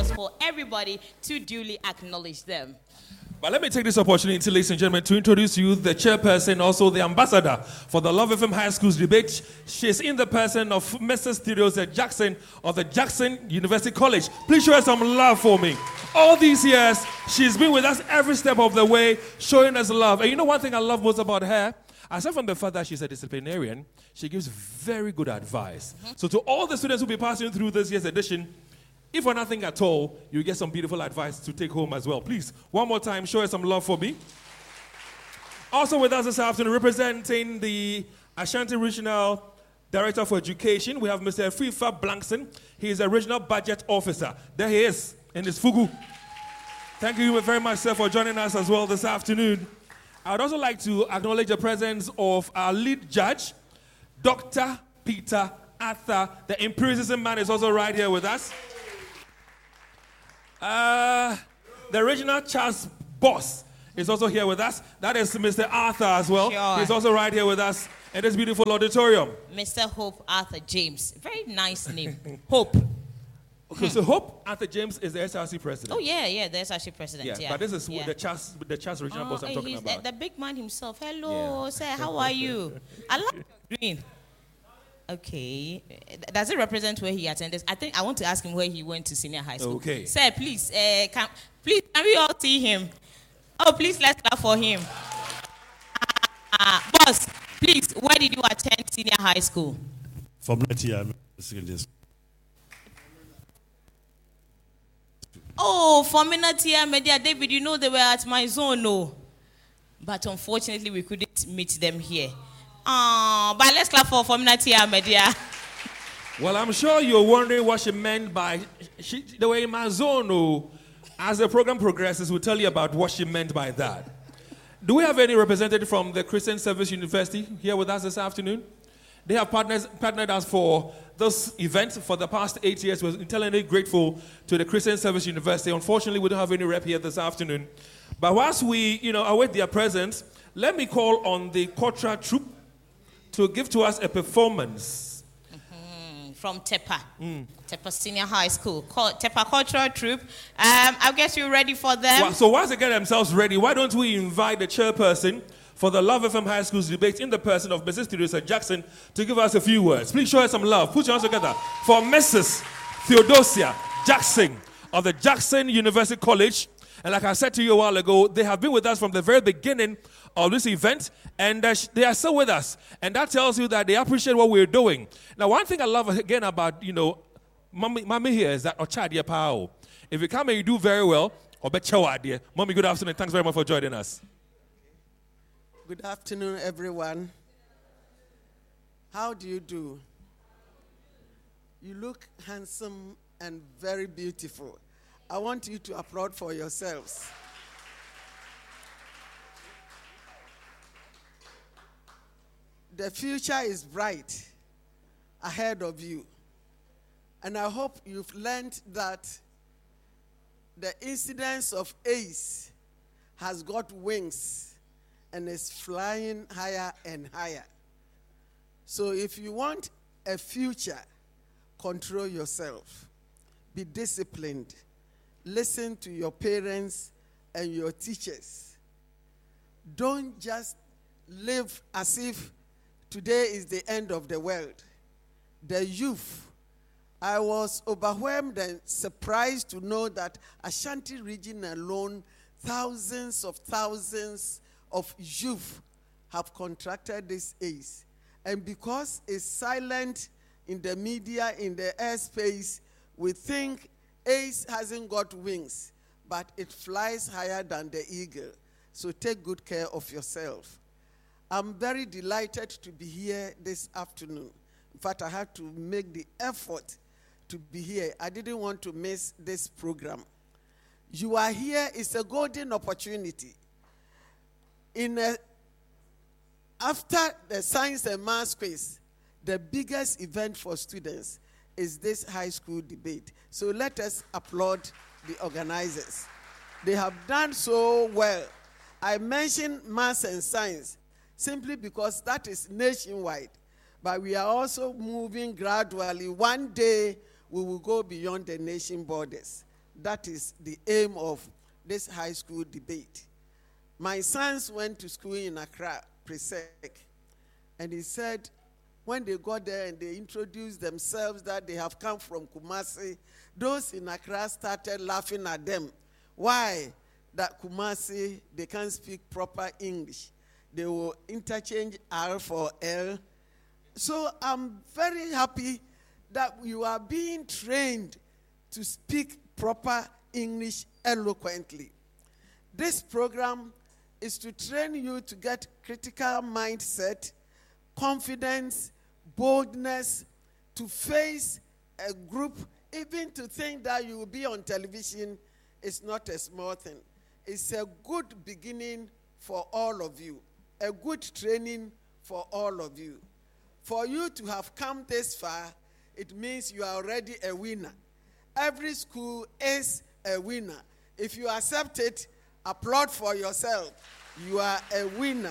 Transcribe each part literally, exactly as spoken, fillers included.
applause for everybody to duly acknowledge them. But let me take this opportunity, ladies and gentlemen, to introduce you the chairperson, also the ambassador for the Love F M High Schools debate. She is in the person of Missus Theodosia Jackson of the Jackson University College. Please show her some love for me. All these years, she's been with us every step of the way, showing us love. And you know one thing I love most about her? Aside from the fact that she's a disciplinarian, she gives very good advice. Mm-hmm. So to all the students who will be passing through this year's edition, if for nothing at all, you get some beautiful advice to take home as well. Please, one more time, show us some love for me. Also with us this afternoon, representing the Ashanti Regional Director for Education, we have Mister Fifa Blankson. He is a Regional Budget Officer. There he is, in his fugu. Thank you very much, sir, for joining us as well this afternoon. I would also like to acknowledge the presence of our lead judge, Doctor Peter Arthur. The empiricism man is also right here with us. Uh, the original Charles Boss is also here with us. That is Mister Arthur as well. Sure. He's also right here with us in this beautiful auditorium. Mister Hope Arthur James. Very nice name. Hope. Okay, so Hope Arthur James is the S R C president. Oh, yeah, yeah, the S R C president. Yeah, yeah. But this is yeah. the Charles, the Charles original oh, boss I'm talking he's about. The, the big man himself. Hello, Yeah. sir. How are you? I love your green. Okay. Does it represent where he attended? I think I want to ask him where he went to senior high school. Okay. Sir, please, uh, can, please, can we all see him? Oh, please, let's clap for him. Uh, boss, please, where did you attend senior high school? From Natia Secondary School. Oh, from Natia Media, David, you know they were at my zone, no. But unfortunately, we couldn't meet them here. Oh, but let's clap for Natia Media. Well, I'm sure you're wondering what she meant by she, the way in my zone. Oh, as the program progresses, we'll tell you about what she meant by that. Do we have any representative from the Christian Service University here with us this afternoon? They have partners, partnered us for this event for the past eight years. We're eternally grateful to the Christian Service University. Unfortunately, we don't have any rep here this afternoon. But whilst we, you know, await their presence, let me call on the Kotra Troop to give to us a performance. Mm-hmm. From Tepa. Mm. Tepa Senior High School. Tepa Cultural Troop. Um, I guess you're ready for them. Well, so once they get themselves ready, why don't we invite the chairperson for the Love F M High Schools debate in the person of Missus Theodosia Jackson to give us a few words. Please show us some love. Put your hands together for Missus Theodosia Jackson of the Jackson University College. And like I said to you a while ago, they have been with us from the very beginning of this event, and uh, they are still with us. And that tells you that they appreciate what we're doing. Now, one thing I love again about, you know, mommy, mommy here is that Ochadia Pao. If you come and you do very well, Obechawadia. Mommy, good afternoon. Thanks very much for joining us. Good afternoon, everyone. How do you do? You look handsome and very beautiful. I want you to applaud for yourselves. The future is bright ahead of you. And I hope you've learned that the incidence of AIDS has got wings and is flying higher and higher. So if you want a future, control yourself. Be disciplined. Listen to your parents and your teachers. Don't just live as if today is the end of the world. The youth, I was overwhelmed and surprised to know that Ashanti region alone, thousands of thousands of youth have contracted this AIDS. And because it's silent in the media, in the airspace, we think AIDS hasn't got wings, but it flies higher than the eagle. So take good care of yourself. I'm very delighted to be here this afternoon. In fact, I had to make the effort to be here. I didn't want to miss this program. You are here, it's a golden opportunity. In a, after the science and maths quiz, the biggest event for students is this high school debate. So let us applaud the organizers. They have done so well. I mentioned maths and science simply because that is nationwide. But we are also moving gradually. One day, we will go beyond the nation borders. That is the aim of this high school debate. My sons went to school in Accra, Presec, and he said when they got there and they introduced themselves that they have come from Kumasi, those in Accra started laughing at them. Why? That Kumasi, they can't speak proper English. They will interchange R for L. So I'm very happy that you are being trained to speak proper English eloquently. This program is to train you to get critical mindset, confidence, boldness, to face a group, even to think that you will be on television is not a small thing. It's a good beginning for all of you, a good training for all of you. For you to have come this far, it means you are already a winner. Every school is a winner. If you accept it, applaud for yourself. You are a winner.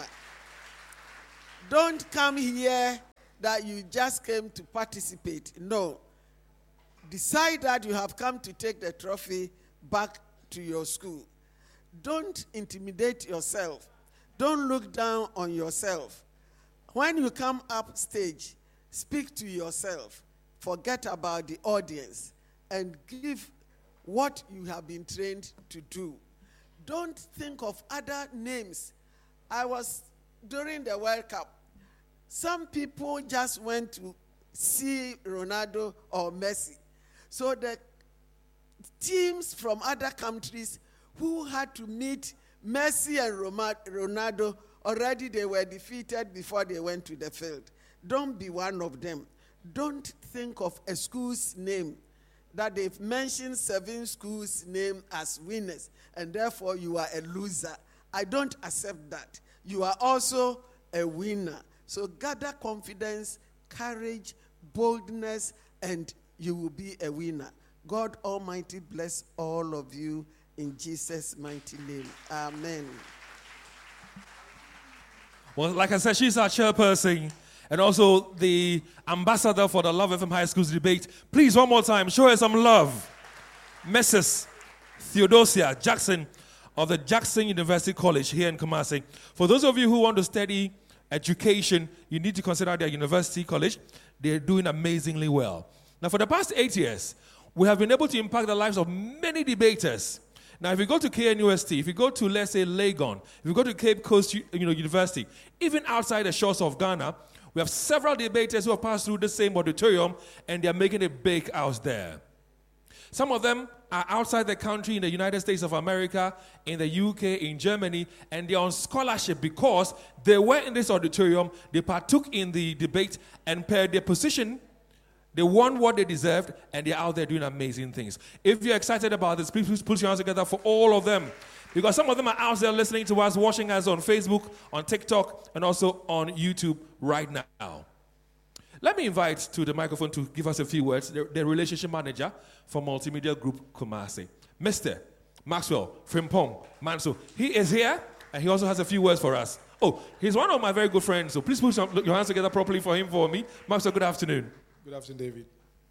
Don't come here that you just came to participate. No. Decide that you have come to take the trophy back to your school. Don't intimidate yourself. Don't look down on yourself. When you come up stage, speak to yourself. Forget about the audience and give what you have been trained to do. Don't think of other names. I was, during the World Cup, some people just went to see Ronaldo or Messi. So the teams from other countries who had to meet Messi and Ronaldo, already they were defeated before they went to the field. Don't be one of them. Don't think of a school's name, that they've mentioned seven schools' name as winners, and therefore you are a loser. I don't accept that. You are also a winner. So gather confidence, courage, boldness, and you will be a winner. God Almighty bless all of you in Jesus' mighty name. Amen. Well, like I said, she's our chairperson and also the ambassador for the Love F M High Schools debate. Please, one more time, show her some love. Missus Theodosia Jackson of the Jackson University College here in Kumasi. For those of you who want to study education, you need to consider their university college. They're doing amazingly well. Now, for the past eight years, we have been able to impact the lives of many debaters. Now, if you go to K N U S T, if you go to, let's say, Legon, if you go to Cape Coast you know, University, even outside the shores of Ghana, we have several debaters who have passed through the same auditorium, and they're making it big out there. Some of them are outside the country in the United States of America, in the U K, in Germany, and they're on scholarship because they were in this auditorium, they partook in the debate, and per their position, they won what they deserved, and they're out there doing amazing things. If you're excited about this, please put your hands together for all of them. Because some of them are out there listening to us, watching us on Facebook, on TikTok, and also on YouTube right now. Let me invite to the microphone to give us a few words the, the relationship manager for Multimedia Group Kumasi, Mister Maxwell Frimpong Manso. He is here, and he also has a few words for us. Oh, he's one of my very good friends, so please put some, your hands together properly for him, for me. Maxwell, good afternoon. Good afternoon, David.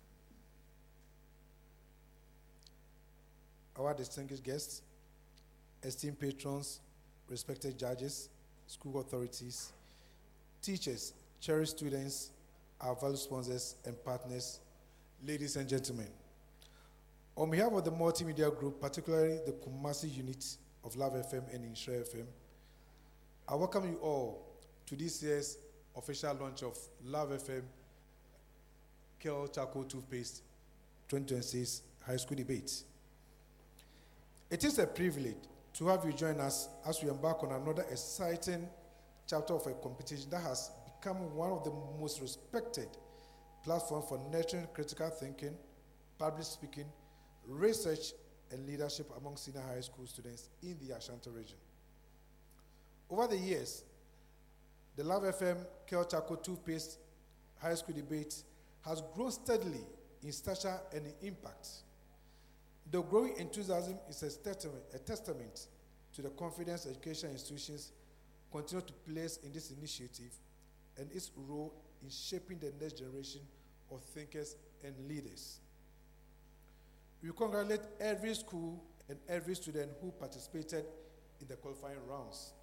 Our distinguished guests, esteemed patrons, respected judges, school authorities, teachers, cherished students, our valued sponsors and partners, ladies and gentlemen. On behalf of the Multimedia Group, particularly the Kumasi unit of Love F M and Insure F M, I welcome you all to this year's official launch of Love F M Kel Charcoal Toothpaste twenty twenty-six High School Debate. It is a privilege to have you join us as we embark on another exciting chapter of a competition that has become one of the most respected platforms for nurturing critical thinking, public speaking, research, and leadership among senior high school students in the Ashanti region. Over the years, the Love F M Kel Charcoal Toothpaste High School Debate has grown steadily in stature and in impact. The growing enthusiasm is a testament, a testament to the confidence education institutions continue to place in this initiative and its role in shaping the next generation of thinkers and leaders. We congratulate every school and every student who participated in the qualifying rounds.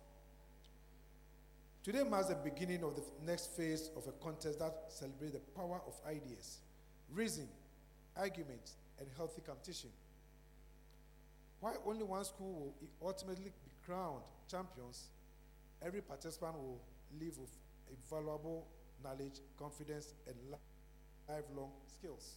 Today marks the beginning of the next phase of a contest that celebrates the power of ideas, reason, argument, and healthy competition. While only one school will ultimately be crowned champions, every participant will leave with invaluable knowledge, confidence, and lifelong skills.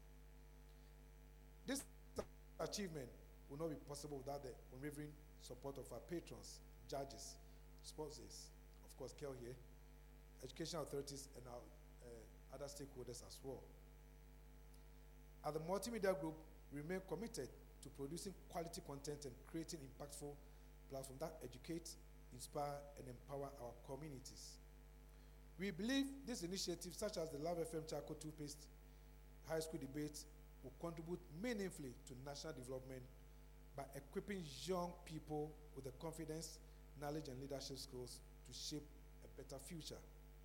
This achievement will not be possible without the unwavering support of our patrons, judges, sponsors, of course, Kel here, education authorities, and our uh, other stakeholders as well. As the multimedia group, we remain committed to producing quality content and creating impactful platforms that educate, inspire, and empower our communities. We believe these initiatives, such as the Love F M Charcoal Toothpaste High School Debate, will contribute meaningfully to national development by equipping young people with the confidence, knowledge, and leadership skills to shape a better future.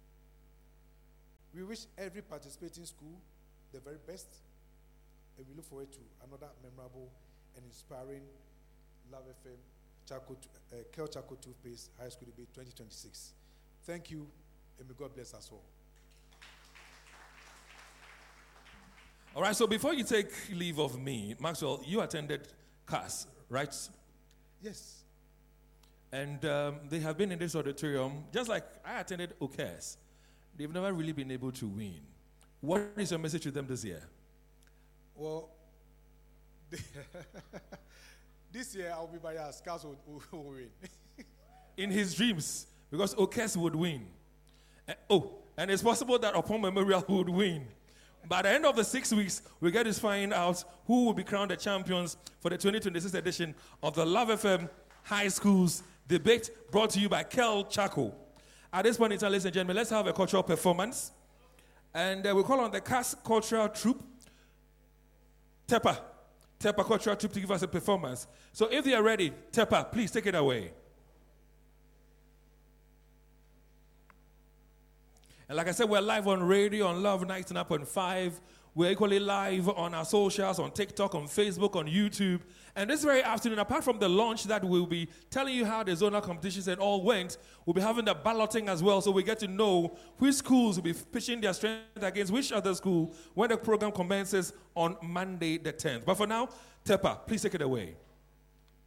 We wish every participating school the very best, and we look forward to another memorable and inspiring Love F M Charcoal, uh, Kel Charcoal Toothpaste High School Debate twenty twenty-six. Thank you, and may God bless us all. All right, so before you take leave of me, Maxwell, you attended C A S, right? Yes. And um, they have been in this auditorium, just like I attended O C A S. They've never really been able to win. What is your message to them this year? Well, this year I'll be by your scouts will, will win. In his dreams, because O C A S would win. Uh, oh, and it's possible that Upon Memorial would win. By the end of the six weeks, we get to find out who will be crowned the champions for the twenty twenty-six edition of the Love F M High Schools Debate, brought to you by Kel Charcoal. At this point in time, ladies and gentlemen, let's have a cultural performance. And uh, we call on the C A S Cultural Troupe, Tepa, Tepa Cultural Troupe, to give us a performance. So if they are ready, Tepa, please take it away. And like I said, we're live on radio on Love ninety-nine point five. We're equally live on our socials, on TikTok, on Facebook, on YouTube. And this very afternoon, apart from the launch that we'll be telling you how the zonal competitions and all went, we'll be having the balloting as well, so we get to know which schools will be pitching their strength against which other school when the program commences on Monday the tenth. But for now, Tepa, please take it away.